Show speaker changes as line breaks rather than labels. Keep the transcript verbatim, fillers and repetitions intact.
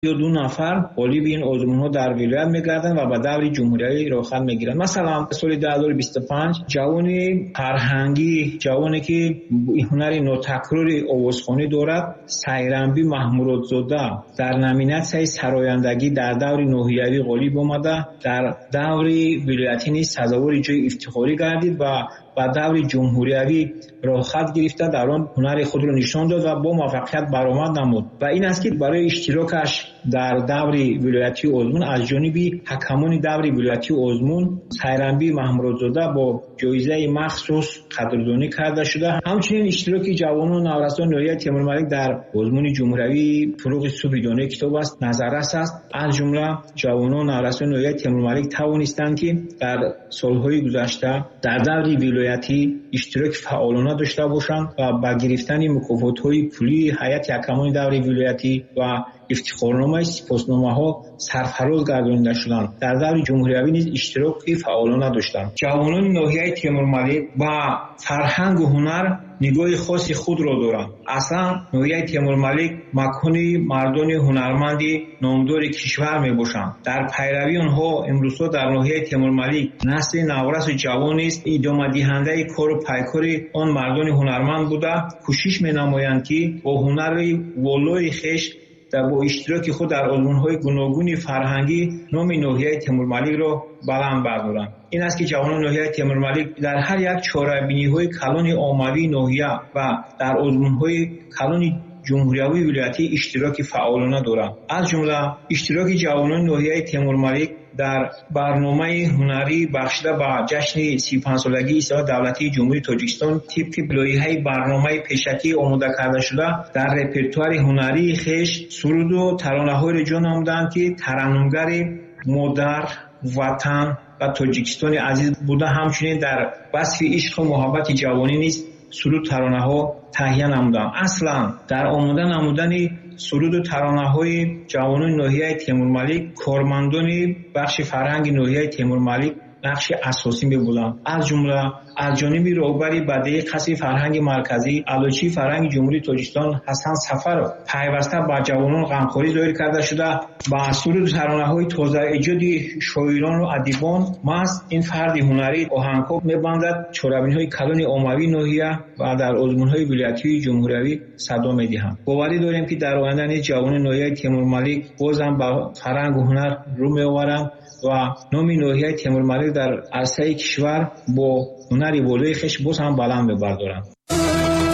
یا دو نفر قالیب این آزمون‌ها در ولایت می‌گردند و به دور جمهوری راه می‌گیرند. مثلا سال دو هزار و بیست و پنج جوانی فرهنگی، جوانی که هنر نوتکراری آوازخوانی دارد، سیرنبی محمودزاده در نامیناسیون سرایندگی در دور ناحیوی قالیب آمده، در دور ولایتی نیز سزاوار جای افتخاری گردید و با دور جمهوری راه گرفته در آن هنر خود را نشان داد و با موفقیت برآمد نمود. و این است که برای اشتراکش در دور ولایتی آزمون از جانب حکمان دور ولایتی آزمون سیرنبی محمودزاده با جایزه مخصوص قدردانی کرده شده. همچنین اشتراک جوانان نورسان ناحیه تیمورملک در آزمون جمهوری فروغ صبحدانه کتاب است نظررس است. از جمله جوانان نورسان ناحیه تیمورملک توانستند که در سالهای گذشته در دور ولایتی اشتراک فعالانه داشته باشند و با گرفتن مکافات‌های پولی هیئت حکمان دور ولایتی و افتخارنامه سپاسنامه‌ها سرفراز گردانیده شدند. در دور جمهوری نیز اشتراک فعالانه داشتند. جوانان ناحیه تیمورملک با فرهنگ و هنر نگاه خاص خود را دارند. اصلا ناحیه تیمورملک مکانی مردان هنرمندی نامدار کشور میباشند. در پیروی آنها امروزها در ناحیه تیمورملک نسل نورس جوان است ادامه دهنده کار و پیکار آن مردان هنرمند بوده کوشش می‌نمایند که با هنر والای خویش در با اشتراک خود در آزمون‌های گوناگون فرهنگی نام ناحیه تیمورملک را بلند بردارند. این است که جوانان ناحیه تیمورملک در هر یک چاره‌بینی‌های کلان عمومی ناحیه و در آزمون‌های کلان جمهوری ولایتی اشتراک فعالانه دارند. از جمله اشتراک جوانان ناحیه تیمورملک در برنامه هنری بخشیده به جشن سی و پنج سالگی ایستگاه دولتی جمهوری تاجیکستان طبق لایحه برنامه پیشکی آماده کرده شده در رپرتوار هنری خویش سرود و ترانه‌های را جا نمودند که ترنمگر مادر وطن و تاجیکستان عزیز بوده. همچنین در وصف عشق و محبت جوانی نیز سرود ترانه‌ها تهیه نمودند. اصلا در آماده نمودن سرود و ترانه‌های جوانان ناحیه تیمورملک کارمندان بخش فرهنگ ناحیه تیمورملک نقش اساسی می‌بودند. از جمله از جانب رهبر بدیع قصر فرهنگ مرکزی علوچی فرهنگ جمهوری تاجیکستان حسن سفر پیوسته با جوانان غمخواری ظاهر کرده شده با سرود و ترانه‌های تازه ایجاد شاعران و ادیبان ماست این فرد هنری آهنگ‌ها می‌بندد چاره‌بینی‌های کلان عمومی ناحیه و در آزمون‌های ولایتی جمهوری صدا می‌دهند. باوری داریم که در آینده نیز جوانان ناحیه تیمورملک بازم با فرهنگ و هنر رو می‌آورند و نام ناحیه تیمورملک در عرصه کشور با هنری والای خویش باز هم بلند می‌بردارند.